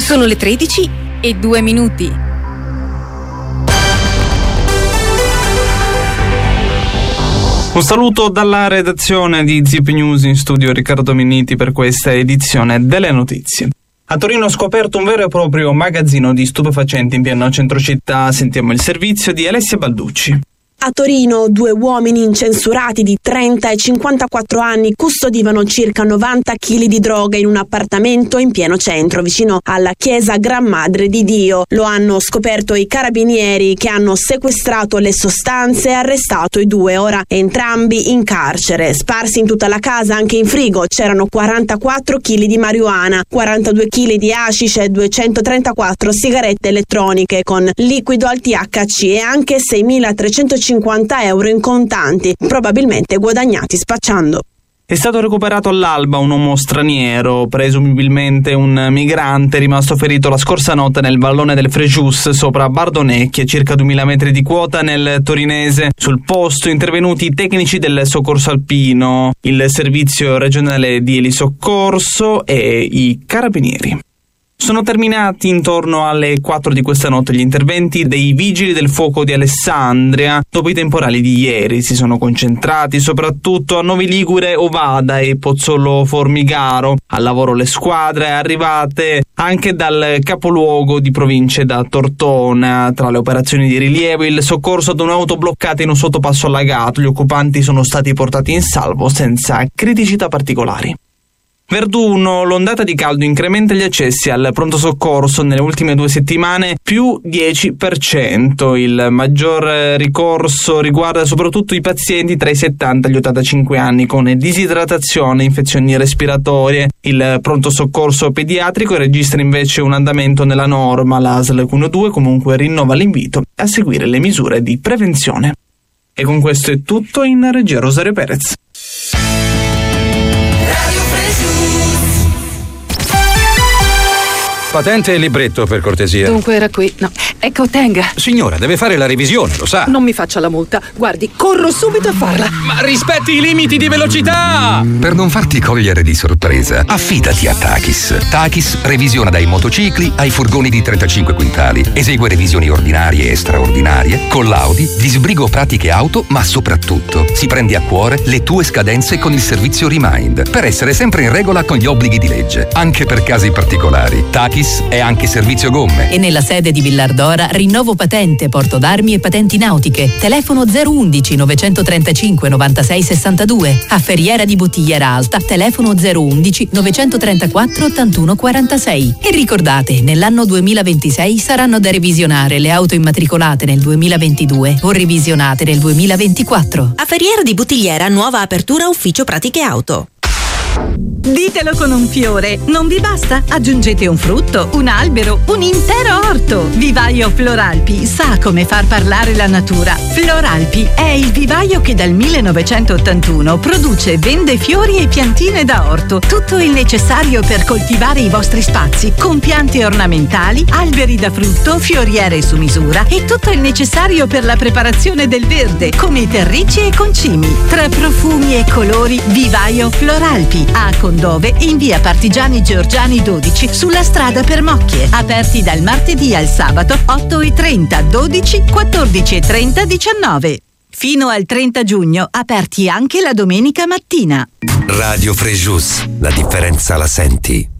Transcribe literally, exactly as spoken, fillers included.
Sono le tredici e due minuti. Un saluto dalla redazione di Zip News, in studio Riccardo Minniti per questa edizione delle notizie. A Torino scoperto un vero e proprio magazzino di stupefacenti in pieno centro città. Sentiamo il servizio di Alessia Balducci. A Torino due uomini incensurati di trenta e cinquantaquattro anni custodivano circa novanta chili di droga in un appartamento in pieno centro, vicino alla chiesa Gran Madre di Dio. Lo hanno scoperto i carabinieri, che hanno sequestrato le sostanze e arrestato i due, ora entrambi in carcere. Sparsi in tutta la casa, anche in frigo, c'erano quarantaquattro chili di marijuana, quarantadue chili di hashish e duecentotrentaquattro sigarette elettroniche con liquido al T H C e anche seimilatrecentocinquanta euro in contanti, probabilmente guadagnati spacciando. È stato recuperato all'alba un uomo straniero, presumibilmente un migrante, rimasto ferito la scorsa notte nel vallone del Frejus sopra Bardonecchia, circa duemila metri di quota nel torinese. Sul posto intervenuti i tecnici del soccorso alpino, il servizio regionale di elisoccorso e i carabinieri. Sono terminati intorno alle quattro di questa notte gli interventi dei vigili del fuoco di Alessandria. Dopo i temporali di ieri si sono concentrati soprattutto a Novi Ligure, Ovada e Pozzolo Formigaro. Al lavoro le squadre arrivate anche dal capoluogo di province, da Tortona. Tra le operazioni di rilievo il soccorso ad un'auto bloccata in un sottopasso allagato. Gli occupanti sono stati portati in salvo senza criticità particolari. Verduno, l'ondata di caldo incrementa gli accessi al pronto soccorso nelle ultime due settimane, più dieci per cento. Il maggior ricorso riguarda soprattutto i pazienti tra i settanta e gli ottantacinque anni con disidratazione e infezioni respiratorie. Il pronto soccorso pediatrico registra invece un andamento nella norma. L'A S L uno due comunque rinnova l'invito a seguire le misure di prevenzione. E con questo è tutto. In regia Rosario Perez. Patente e libretto, per cortesia. Dunque era qui. No, ecco, tenga. Signora, deve fare la revisione, lo sa. Non mi faccia la multa. Guardi, corro subito a farla. Ma rispetti i limiti di velocità! Per non farti cogliere di sorpresa, affidati a Takis. Takis revisiona dai motocicli ai furgoni di trentacinque quintali. Esegue revisioni ordinarie e straordinarie con l'Audi, disbrigo pratiche auto, ma soprattutto si prende a cuore le tue scadenze con il servizio Remind, per essere sempre in regola con gli obblighi di legge, anche per casi particolari. Takis è anche servizio gomme. E nella sede di Villardora rinnovo patente, porto d'armi e patenti nautiche. Telefono zero undici novecentotrentacinque novantasei sessantadue. A Ferriera di Bottigliera Alta, telefono zero undici novecentotrentaquattro ottantuno quarantasei. E ricordate, nell'anno duemilaventisei saranno da revisionare le auto immatricolate nel duemilaventidue o revisionate nel duemilaventiquattro. A Ferriera di Bottigliera, nuova apertura ufficio pratiche auto. Ditelo con un fiore. Non vi basta? Aggiungete un frutto, un albero, un intero orto. Vivaio Floralpi sa come far parlare la natura. Floralpi è il vivaio che dal millenovecentottantuno produce e vende fiori e piantine da orto. Tutto il necessario per coltivare i vostri spazi, con piante ornamentali, alberi da frutto, fioriere su misura e tutto il necessario per la preparazione del verde, come i terricci e concimi. Tra profumi e colori, Vivaio Floralpi a Condove in via Partigiani Giorgiani dodici sulla strada per Mocchie. Aperti dal martedì al sabato otto e trenta, dodici, quattordici e trenta, diciannove. Fino al trenta giugno aperti anche la domenica mattina. Radio Frejus, la differenza la senti.